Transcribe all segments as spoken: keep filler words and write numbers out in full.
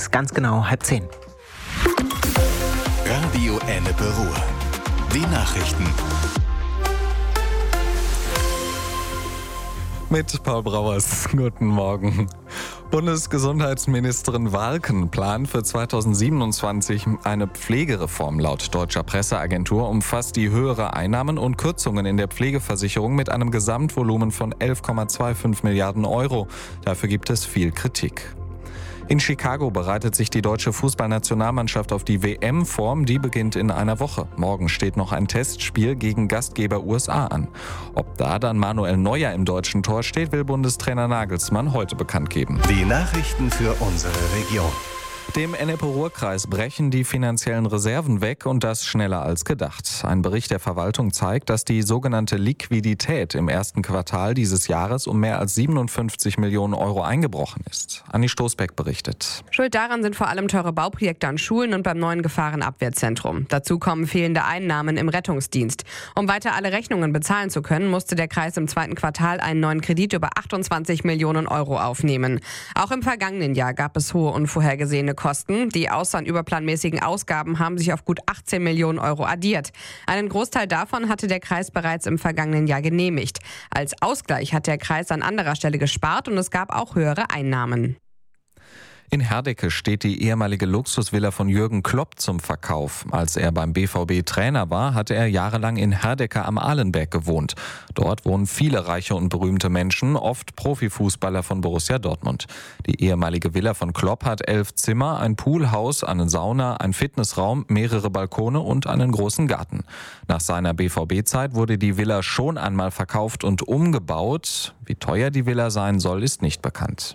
ist ganz genau halb zehn. Radio Ennepe Ruhr. Die Nachrichten. Mit Paul Brauers. Guten Morgen. Bundesgesundheitsministerin Walken plant für zweitausendsiebenundzwanzig eine Pflegereform. Laut deutscher Presseagentur umfasst die höhere Einnahmen und Kürzungen in der Pflegeversicherung mit einem Gesamtvolumen von elf Komma fünfundzwanzig Milliarden Euro. Dafür gibt es viel Kritik. In Chicago bereitet sich die deutsche Fußballnationalmannschaft auf die W M vor. Die beginnt in einer Woche. Morgen steht noch ein Testspiel gegen Gastgeber U S A an. Ob da dann Manuel Neuer im deutschen Tor steht, will Bundestrainer Nagelsmann heute bekannt geben. Die Nachrichten für unsere Region. Dem Ennepe-Ruhr-Kreis brechen die finanziellen Reserven weg und das schneller als gedacht. Ein Bericht der Verwaltung zeigt, dass die sogenannte Liquidität im ersten Quartal dieses Jahres um mehr als siebenundfünfzig Millionen Euro eingebrochen ist. Anni Stoßbeck berichtet. Schuld daran sind vor allem teure Bauprojekte an Schulen und beim neuen Gefahrenabwehrzentrum. Dazu kommen fehlende Einnahmen im Rettungsdienst. Um weiter alle Rechnungen bezahlen zu können, musste der Kreis im zweiten Quartal einen neuen Kredit über achtundzwanzig Millionen Euro aufnehmen. Auch im vergangenen Jahr gab es hohe unvorhergesehene Kosten. Die außer an überplanmäßigen Ausgaben haben sich auf gut achtzehn Millionen Euro addiert. Einen Großteil davon hatte der Kreis bereits im vergangenen Jahr genehmigt. Als Ausgleich hat der Kreis an anderer Stelle gespart und es gab auch höhere Einnahmen. In Herdecke steht die ehemalige Luxusvilla von Jürgen Klopp zum Verkauf. Als er beim B V B Trainer war, hatte er jahrelang in Herdecke am Ahlenberg gewohnt. Dort wohnen viele reiche und berühmte Menschen, oft Profifußballer von Borussia Dortmund. Die ehemalige Villa von Klopp hat elf Zimmer, ein Poolhaus, eine Sauna, einen Fitnessraum, mehrere Balkone und einen großen Garten. Nach seiner B V B-Zeit wurde die Villa schon einmal verkauft und umgebaut. Wie teuer die Villa sein soll, ist nicht bekannt.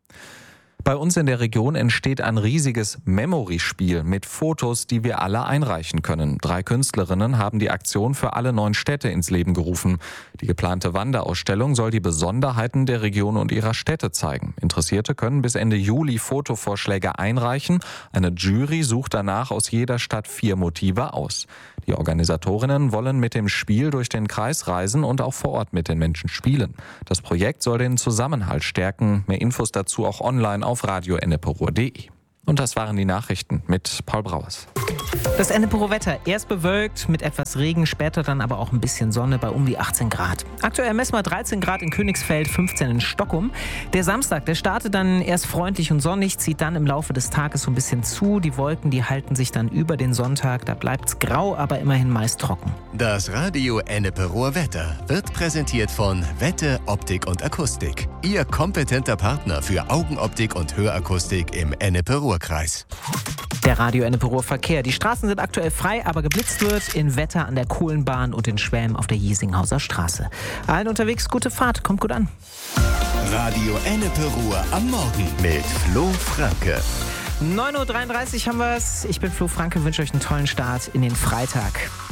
Bei uns in der Region entsteht ein riesiges Memory-Spiel mit Fotos, die wir alle einreichen können. Drei Künstlerinnen haben die Aktion für alle neun Städte ins Leben gerufen. Die geplante Wanderausstellung soll die Besonderheiten der Region und ihrer Städte zeigen. Interessierte können bis Ende Juli Fotovorschläge einreichen. Eine Jury sucht danach aus jeder Stadt vier Motive aus. Die Organisatorinnen wollen mit dem Spiel durch den Kreis reisen und auch vor Ort mit den Menschen spielen. Das Projekt soll den Zusammenhalt stärken. Mehr Infos dazu auch online auf radio ennepe ruhr punkt de. Und das waren die Nachrichten mit Paul Brauers. Das Ennepe-Ruhr-Wetter, erst bewölkt mit etwas Regen, später dann aber auch ein bisschen Sonne bei um die achtzehn Grad. Aktuell messen wir dreizehn Grad in Königsfeld, fünfzehn in Stockholm. Der Samstag, der startet dann erst freundlich und sonnig, zieht dann im Laufe des Tages so ein bisschen zu. Die Wolken, die halten sich dann über den Sonntag. Da bleibt's grau, aber immerhin meist trocken. Das Radio Ennepe-Ruhr-Wetter wird präsentiert von Wette, Optik und Akustik. Ihr kompetenter Partner für Augenoptik und Hörakustik im Ennepe-Ruhr-Kreis. Der Radio Ennepe-Ruhr-Verkehr. Die Straßen sind aktuell frei, aber geblitzt wird in Wetter an der Kohlenbahn und in Schwelm auf der Jiesinghauser Straße. Allen unterwegs gute Fahrt, kommt gut an. Radio Ennepe-Ruhr am Morgen mit Flo Franke. neun Uhr dreiunddreißig haben wir es. Ich bin Flo Franke, wünsche euch einen tollen Start in den Freitag.